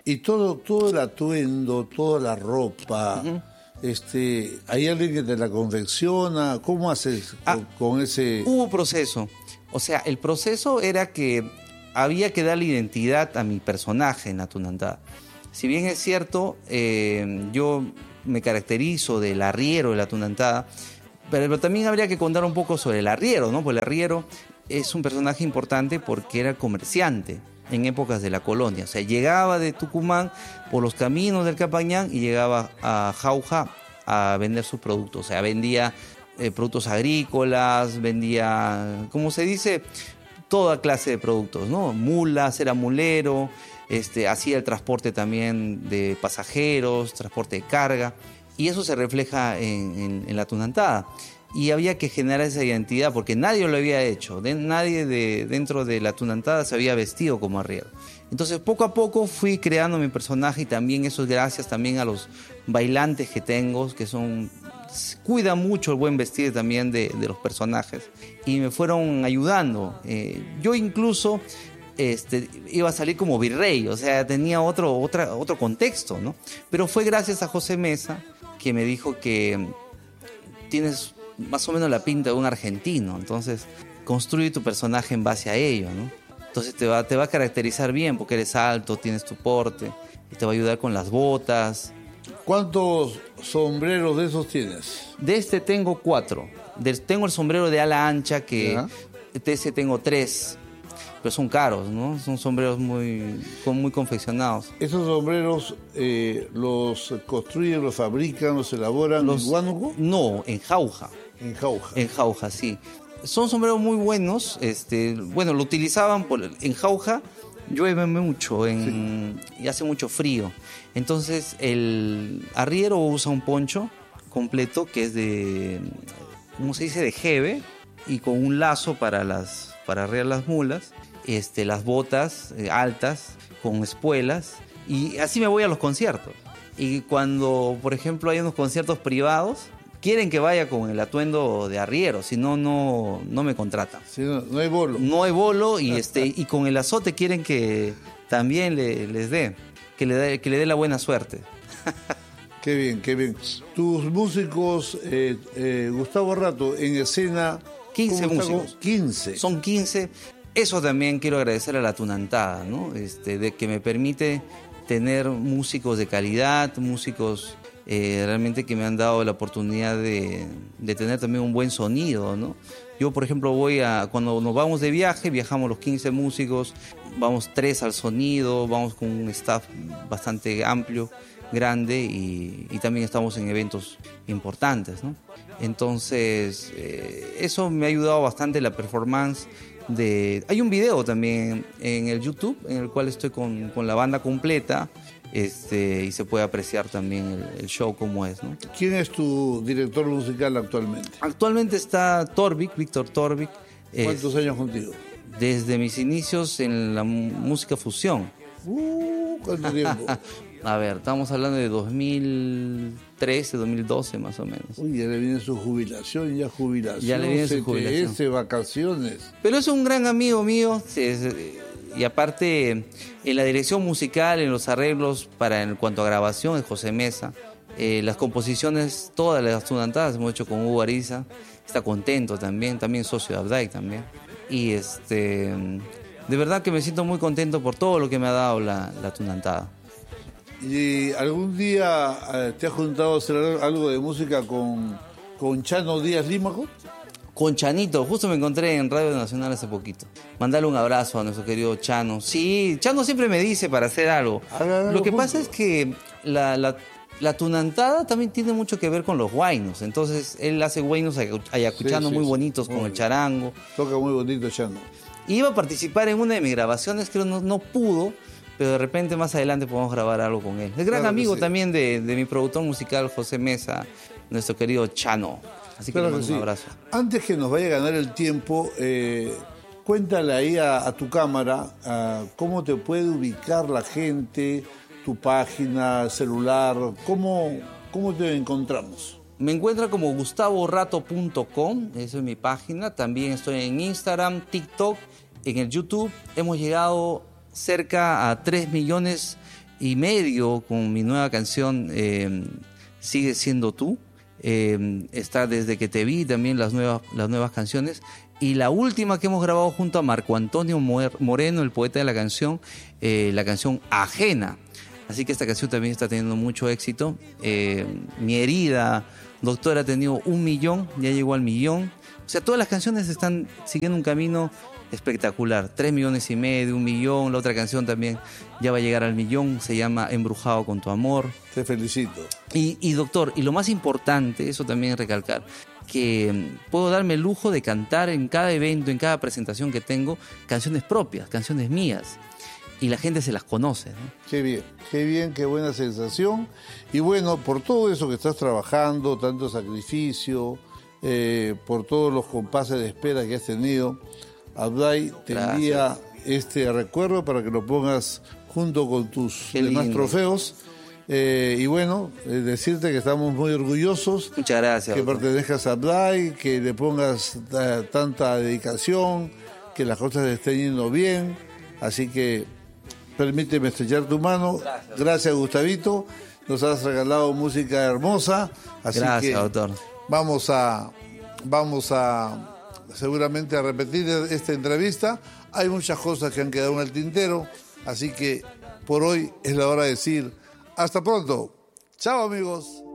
Y todo el atuendo, toda la ropa, ¿hay alguien que te la confecciona? ¿Cómo haces con ese...? Hubo proceso. O sea, el proceso era que había que darle identidad a mi personaje en la tunantada. Si bien es cierto, yo me caracterizo del arriero de la tunantada, pero también habría que contar un poco sobre el arriero, ¿no? Porque el arriero es un personaje importante porque era comerciante en épocas de la colonia. O sea, llegaba de Tucumán por los caminos del Capañán y llegaba a Jauja a vender sus productos. O sea, vendía productos agrícolas, vendía, ¿cómo se dice? Toda clase de productos, ¿no? Mulas, era mulero, hacía el transporte también de pasajeros, transporte de carga, y eso se refleja en la tunantada. Y había que generar esa identidad porque nadie lo había hecho, nadie dentro de la tunantada se había vestido como arriero. Entonces poco a poco fui creando mi personaje y también eso es gracias también a los bailantes que tengo, que cuidan mucho el buen vestir también de los personajes y me fueron ayudando. Yo incluso iba a salir como virrey, o sea, tenía otro contexto, ¿no? Pero fue gracias a José Mesa que me dijo que tienes más o menos la pinta de un argentino, entonces construye tu personaje en base a ello, ¿no? Entonces te va a caracterizar bien porque eres alto, tienes tu porte y te va a ayudar con las botas. ¿Cuántos sombreros de esos tienes? De tengo 4. Tengo el sombrero de ala ancha que de ese tengo 3, pero son caros, ¿no? Son sombreros muy confeccionados. ¿Esos sombreros los construyen, los fabrican, los elaboran en Huánuco? No, en Jauja. En Jauja. En Jauja, sí. Son sombreros muy buenos. Bueno, lo utilizaban en Jauja. Llueve mucho y hace mucho frío. Entonces el arriero usa un poncho completo que es de, ¿cómo se dice? De jeve y con un lazo para arriar las mulas. Las botas altas con espuelas y así me voy a los conciertos. Y cuando, por ejemplo, hay unos conciertos privados, quieren que vaya con el atuendo de arriero, si no, no me contratan. Si no hay bolo. No hay bolo y con el azote quieren que también les dé, que le dé la buena suerte. Qué bien, qué bien. Tus músicos, Gustavo Rato, en escena... 15 músicos. 15. Son 15. Eso también quiero agradecer a la tunantada, ¿no? De que me permite tener músicos de calidad, músicos realmente que me han dado la oportunidad de tener también un buen sonido, ¿no? Yo, por ejemplo, cuando nos vamos de viaje, viajamos los 15 músicos, vamos 3 al sonido, vamos con un staff bastante amplio, grande y también estamos en eventos importantes, ¿no? Entonces, eso me ha ayudado bastante la performance. Hay un video también en el YouTube en el cual estoy con la banda completa y se puede apreciar también el show como es, ¿no? ¿Quién es tu director musical actualmente? Actualmente está Víctor Torvik. ¿Cuántos años contigo? Desde mis inicios en la música fusión. ¿Cuánto tiempo? A ver, estamos hablando de 2013, 2012 más o menos. Uy, ya le viene su jubilación, Ya le viene su jubilación. Vacaciones. Pero es un gran amigo mío, y aparte en la dirección musical, en los arreglos en cuanto a grabación es José Mesa. Las composiciones, todas las tunantadas hemos hecho con Hugo Ariza. Está contento también socio de Abday también. Y de verdad que me siento muy contento por todo lo que me ha dado la tunantada. ¿Y algún día te has juntado a hacer algo de música con Chano Díaz Límaco? Con Chanito, justo me encontré en Radio Nacional hace poquito. Mandarle un abrazo a nuestro querido Chano. Sí, Chano siempre me dice para hacer algo. Lo que pasa es que la tunantada también tiene mucho que ver con los huaynos. Entonces él hace huaynos ayacuchanos muy bonitos con el charango. Toca muy bonito Chano. Iba a participar en una de mis grabaciones, creo no pudo. Pero de repente más adelante podemos grabar algo con él. Es gran amigo también de mi productor musical José Mesa, nuestro querido Chano. Así que le mando un abrazo. Antes que nos vaya a ganar el tiempo, cuéntale ahí a tu cámara cómo te puede ubicar la gente, tu página, celular, cómo te encontramos. Me encuentra como gustavorato.com, esa es mi página. También estoy en Instagram, TikTok, en el YouTube. Hemos llegado cerca a 3 millones y medio con mi nueva canción Sigue Siendo Tú. Está Desde que te vi también las nuevas canciones. Y la última que hemos grabado junto a Marco Antonio Moreno, el poeta de la canción Ajena. Así que esta canción también está teniendo mucho éxito. Mi herida, Doctor, ha tenido 1 millón, ya llegó al 1 millón. O sea, todas las canciones están siguiendo un camino espectacular. 3,5 millones, 1 millón. La otra canción también ya va a llegar al 1 millón. Se llama Embrujado con tu amor. Te felicito. Y doctor, y lo más importante, eso también recalcar, que puedo darme el lujo de cantar en cada evento, en cada presentación que tengo, canciones propias, canciones mías. Y la gente se las conoce, ¿no? Qué bien, qué buena sensación. Y bueno, por todo eso que estás trabajando, tanto sacrificio, por todos los compases de espera que has tenido, Abday te envía este recuerdo para que lo pongas junto con tus demás trofeos. Y bueno, decirte que estamos muy orgullosos. Muchas gracias. Que pertenezcas a Abday, que le pongas tanta dedicación, que las cosas estén yendo bien. Así que permíteme estrechar tu mano. Gracias, Gustavito. Nos has regalado música hermosa. Así gracias, que doctor. Vamos a seguramente a repetir esta entrevista. Hay muchas cosas que han quedado en el tintero. Así que por hoy es la hora de decir hasta pronto. Chao, amigos.